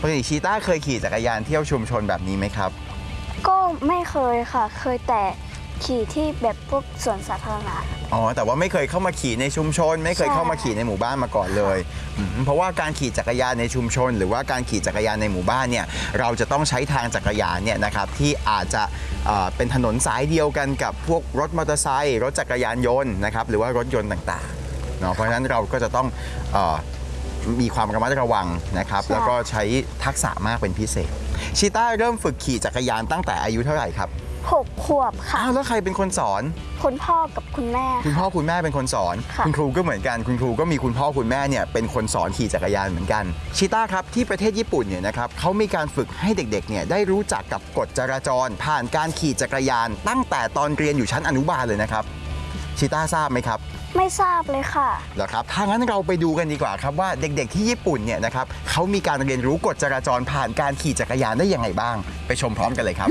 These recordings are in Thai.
กติชีต้าเคยขี่จักรยานเที่ยวชุมชนแบบนี้ไหมครับก็ไม่เคยค่ะเคยแต่ขี่ที่แบบพวกสวนสาธารณะอ๋อแต่ว่าไม่เคยเข้ามาขี่ในชุมชนไม่เคยเข้ามาขี่ในหมู่บ้านมาก่อนเลยเพราะว่าการขี่จักรยานในชุมชนหรือว่าการขี่จักรยานในหมู่บ้านเนี่ยเราจะต้องใช้ทางจักรยานเนี่ยนะครับที่อาจจะเป็นถนนสายเดียวกันกับพวกรถมอเตอร์ไซค์รถจักรยานยนต์นะครับหรือว่ารถยนต์ต่างๆเนาะเพราะฉะนั้นเราก็จะต้องมีความระมัดระวังนะครับแล้วก็ใช้ทักษะมากเป็นพิเศษชีต้าเริ่มฝึกขี่จักรยานตั้งแต่อายุเท่าไหร่ครับ 6 ขวบค่ะแล้วใครเป็นคนสอนคุณพ่อกับคุณแม่คุณพ่อคุณแม่เป็นคนสอนคุณครูก็เหมือนกันคุณครูก็มีคุณพ่อคุณแม่เนี่ยเป็นคนสอนขี่จักรยานเหมือนกันชิต้าครับที่ประเทศญี่ปุ่นเนี่ยนะครับเขามีการฝึกให้เด็กๆเนี่ยได้รู้จักกับกฎจราจรผ่านการขี่จักรยานตั้งแต่ตอนเรียนอยู่ชั้นอนุบาลเลยนะครับชิต้าทราบไหมครับไม่ทราบเลยค่ะเหรอครับถ้างั้นเราไปดูกันดีกว่าครับว่าเด็กๆที่ญี่ปุ่นเนี่ยนะครับเขามีการเรียนรู้กฎจราจรผ่านการขี่จักรยานได้ยังไงบ้างไปชมพร้อมกันเลยครับ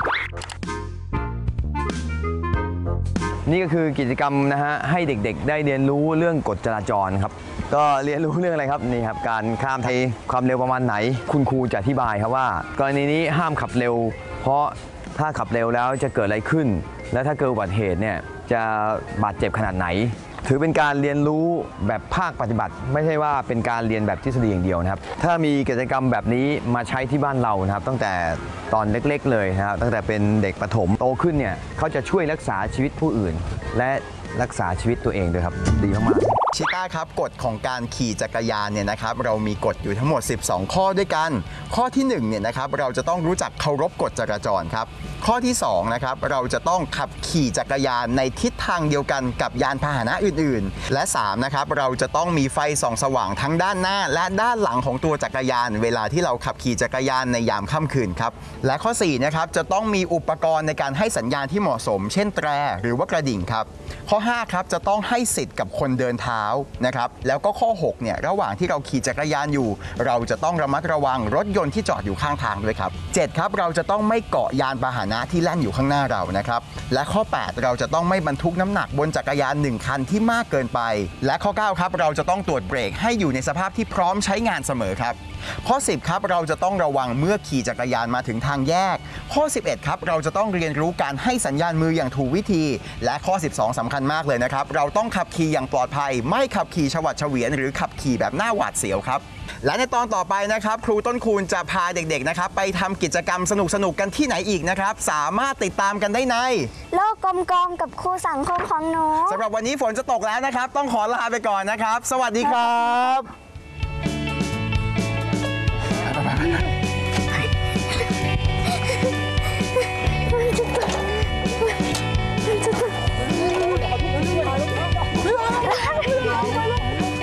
นี่ก็คือกิจกรรมนะฮะให้เด็กๆได้เรียนรู้เรื่องกฎจราจรครับก็เรียนรู้เรื่องอะไรครับนี่ครับการข้ามทางความเร็วประมาณไหนคุณครูจะอธิบายครับว่ากรณีนี้ห้ามขับเร็วเพราะถ้าขับเร็วแล้วจะเกิดอะไรขึ้นและถ้าเกิดอุบัติเหตุเนี่ยจะบาดเจ็บขนาดไหนถือเป็นการเรียนรู้แบบภาคปฏิบัติไม่ใช่ว่าเป็นการเรียนแบบทฤษฎีอย่างเดียวนะครับถ้ามีกิจกรรมแบบนี้มาใช้ที่บ้านเรานะครับตั้งแต่ตอนเล็กๆเลยนะครับตั้งแต่เป็นเด็กประถมโตขึ้นเนี่ยเขาจะช่วยรักษาชีวิตผู้อื่นและรักษาชีวิตตัวเองด้วยครับดีมากๆชิต้าครับกฎของการขี่จักรยานเนี่ยนะครับเรามีกฎอยู่ทั้งหมด12ข้อด้วยกันข้อที่1เนี่ยนะครับเราจะต้องรู้จักเคารพกฎจราจรครับข้อที่2นะครับเราจะต้องขับขี่จักรยานในทิศทางเดียวกันกับยานพาหนะอื่นๆและ3นะครับเราจะต้องมีไฟส่องสว่างทั้งด้านหน้าและด้านหลังของตัวจักรยานเวลาที่เราขับขี่จักรยานในยามค่ำคืนครับและข้อ4นะครับจะต้องมีอุปกรณ์ในการให้สัญญาณที่เหมาะสมเช่นแตรหรือว่ากระดิ่งครับข้อ5ครับจะต้องให้สิทธิ์กับคนเดินเท้านะครับแล้วก็ข้อ6เนี่ยระหว่างที่เราขี่จักรยานอยู่เราจะต้องระมัดระวังรถยนต์ที่จอดอยู่ข้างทางด้วยครับ7ครับเราจะต้องไม่เกาะยานพาหนะที่แล่นอยู่ข้างหน้าเรานะครับและข้อ8เราจะต้องไม่บรรทุกน้ำหนักบนจักรยาน1คันที่มากเกินไปและข้อ9ครับเราจะต้องตรวจเบรกให้อยู่ในสภาพที่พร้อมใช้งานเสมอครับข้อ10ครับเราจะต้องระวังเมื่อขี่จักรยานมาถึงทางแยกข้อ11ครับเราจะต้องเรียนรู้การให้สัญญาณมืออย่างถูกวิธีและข้อ12สำคัญมากเลยนะครับเราต้องขับขี่อย่างปลอดภัยไม่ขับขี่ฉวัดเฉวียนหรือขับขี่แบบหน้าหวาดเสียวครับและในตอนต่อไปนะครับครูต้นคูณจะพาเด็กๆนะครับไปทำกิจกรรมสนุกๆกันที่ไหนอีกนะครับสามารถติดตามกันได้ในโลกกลมๆกับครูสังคมของหนูสำหรับวันนี้ฝนจะตกแล้วนะครับต้องขอลาไปก่อนนะครับสวัสดีครับ